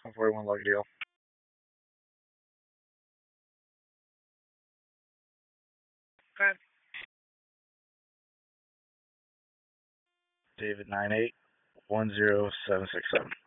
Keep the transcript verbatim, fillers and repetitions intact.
one forty-one Lucky Deal. Okay. David nine eight one zero seven six seven.